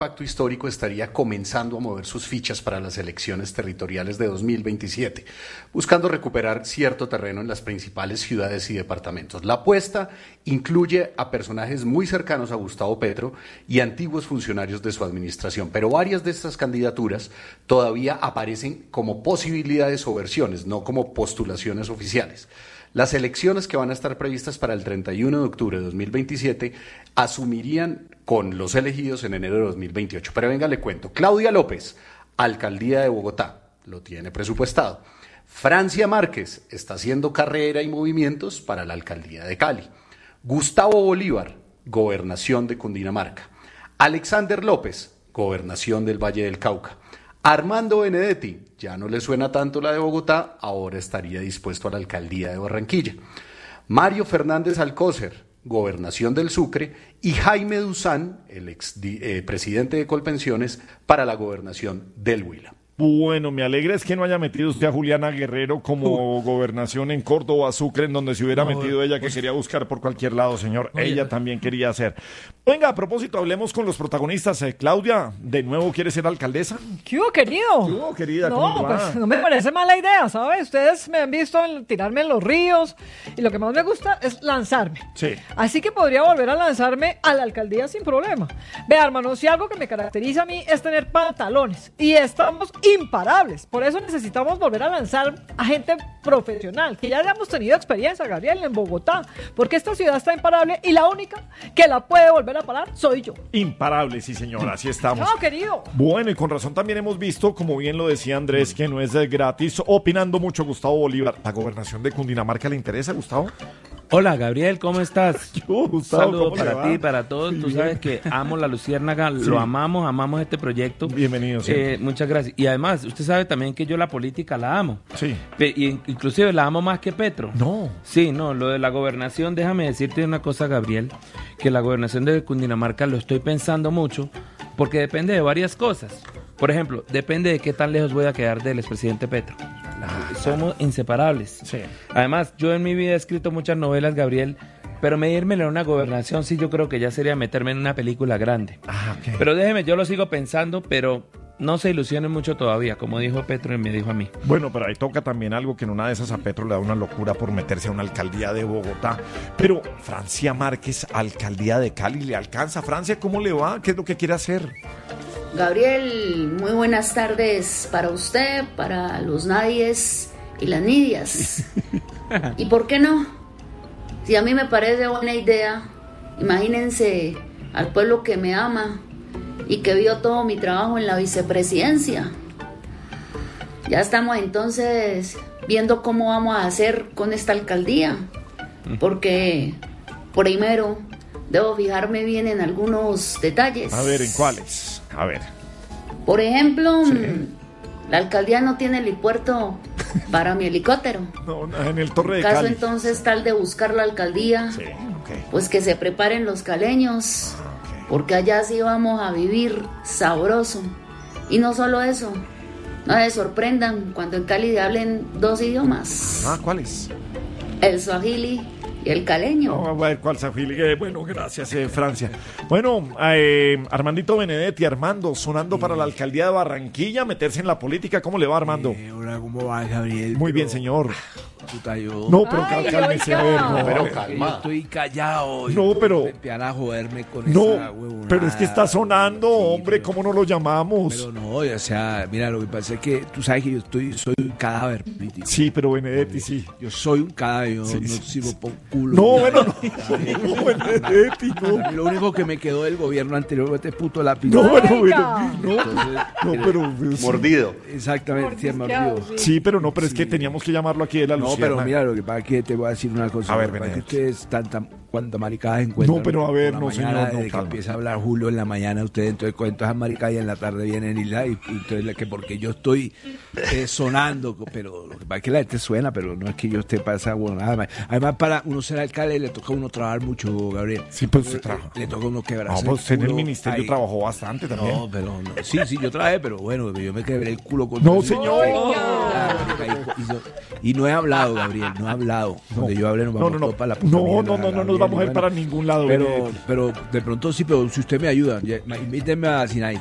Pacto Histórico estaría comenzando a mover sus fichas para las elecciones territoriales de 2027, buscando recuperar cierto terreno en las principales ciudades y departamentos. La apuesta incluye a personajes muy cercanos a Gustavo Petro y antiguos funcionarios de su administración, pero varias de estas candidaturas todavía aparecen como posibilidades o versiones, no como postulaciones oficiales. Las elecciones que van a estar previstas para el 31 de octubre de 2027 asumirían con los elegidos en enero de 2028. Pero venga, le cuento. Claudia López, alcaldía de Bogotá, lo tiene presupuestado. Francia Márquez está haciendo carrera y movimientos para la alcaldía de Cali. Gustavo Bolívar, gobernación de Cundinamarca. Alexander López, gobernación del Valle del Cauca. Armando Benedetti, ya no le suena tanto la de Bogotá, ahora estaría dispuesto a la alcaldía de Barranquilla. Mario Fernández Alcócer, gobernación del Sucre, y Jaime Duzán, el presidente de Colpensiones, para la gobernación del Huila. Bueno, me alegra es que no haya metido usted a Juliana Guerrero como gobernación en Córdoba, Sucre, en donde se hubiera metido ella, que quería buscar por cualquier lado, señor. Ella también quería hacer. Venga, a propósito, hablemos con los protagonistas. Claudia, ¿de nuevo quiere ser alcaldesa? ¿Qué hubo, querido? ¿Qué hubo, querida? No, ¿Cómo va? pues no me parece mala idea, ¿sabes? Ustedes me han visto tirarme en los ríos y lo que más me gusta es lanzarme. Sí. Así que podría volver a lanzarme a la alcaldía sin problema. Vea, hermano, si algo que me caracteriza a mí es tener pantalones y estamos imparables. Por eso necesitamos volver a lanzar a gente profesional, que ya hayamos tenido experiencia, Gabriel, en Bogotá, porque esta ciudad está imparable y la única que la puede volver a parar soy yo. Imparable, sí, señora, así estamos. No, querido. Bueno, y con razón también hemos visto, como bien lo decía Andrés, que no es gratis. Opinando mucho Gustavo Bolívar. ¿La gobernación de Cundinamarca le interesa, Gustavo? Hola, Gabriel, ¿cómo estás? Yo, Un Gustavo, saludo ¿cómo le para va? ti, para todos. Tú sabes que amo la Luciérnaga, lo amamos este proyecto. Bienvenido, sí. Muchas gracias. Y además, usted sabe también que yo la política la amo. Sí. Inclusive la amo más que Petro. No. Sí, no, lo de la gobernación, déjame decirte una cosa, Gabriel, que la gobernación de Cundinamarca lo estoy pensando mucho, porque depende de varias cosas. Por ejemplo, depende de qué tan lejos voy a quedar del expresidente Petro. Somos inseparables. Sí. Además, yo en mi vida he escrito muchas novelas, Gabriel, pero medírmelo en una gobernación sí yo creo que ya sería meterme en una película grande. Ok. Pero déjeme, yo lo sigo pensando, pero no se ilusionen mucho todavía, como dijo Petro y me dijo a mí. Bueno, pero ahí toca también algo que en una de esas a Petro le da una locura por meterse a una alcaldía de Bogotá. Pero Francia Márquez, alcaldía de Cali, ¿le alcanza? Francia, ¿cómo le va? ¿Qué es lo que quiere hacer? Gabriel, muy buenas tardes para usted, para los nadies y las nidias. ¿Y por qué no? Si a mí me parece buena idea, imagínense al pueblo que me ama y que vio todo mi trabajo en la vicepresidencia. Ya estamos entonces viendo cómo vamos a hacer con esta alcaldía, porque primero debo fijarme bien en algunos detalles. A ver, ¿en cuáles? A ver. Por ejemplo, la alcaldía no tiene helipuerto para mi helicóptero. No, en el Torre de En caso Cali. entonces tal de buscar la alcaldía, Sí, ok. pues que se preparen los caleños, Ok. porque allá sí vamos a vivir sabroso. Y no solo eso, no se sorprendan cuando en Cali hablen dos idiomas, ¿Cuáles? el swahili y el caleño. No, a ver, ¿cuál Safili? Bueno, gracias, Francia. Bueno, Armandito Benedetti, Armando, sonando para la alcaldía de Barranquilla, meterse en la política. ¿Cómo le va, Armando? Hola, ¿cómo va, Gabriel? Muy bien, señor. Puta, yo... No, pero Ay, cálmese, a oiga. ver, no, Pero a ver. calma. Yo estoy callado. No, pero- Empiezan a joderme con esa No, huevonada. pero es que está sonando, Sí, hombre, pero- ¿cómo no lo llamamos? Pero no, o sea, mira, lo que pasa es que tú sabes que soy un cadáver político. Sí, pero Benedetti, sí. Yo soy un cadáver, yo Sí, no sí, sirvo sí. por culo. No, bueno, no, Benedetti, A no. mí lo único que me quedó del gobierno anterior fue este puto lápiz. No, bueno, Oiga. no, no, pero... pues, Mordido. Exactamente, sí, me Mordisqueado, olvidó. sí. Sí, pero no, pero es que teníamos que llamarlo aquí de la No, Luciana. pero mira, lo que pasa es que te voy a decir una cosa. A ver, lo que pasa es Benedetti. que ustedes cuántas maricadas encuentran. No, pero a ver, por la no, mañana, señor, no, desde que calma. empieza a hablar Julio en la mañana, ustedes entonces con todas esas maricadas y en la tarde vienen y entonces que porque yo estoy sonando, pero lo que pasa es que la gente suena, pero no es que yo esté para esa huevonada. Además, para uno ser alcalde le toca a uno trabajar mucho, Gabriel. Sí, pues usted trabaja. Le toca a uno quebrarse No, pues en el culo ministerio ahí. trabajó bastante también. No, pero no. Sí, yo trabajé, pero bueno, yo me quebré el culo con No, todo. señor. Claro, Y no he hablado, Gabriel, no he hablado. Donde yo hable nos vamos todos para la puta mierda, no nos vamos a ir para ningún lado. Pero de pronto sí, pero si usted me ayuda, invítenme a Sinaí.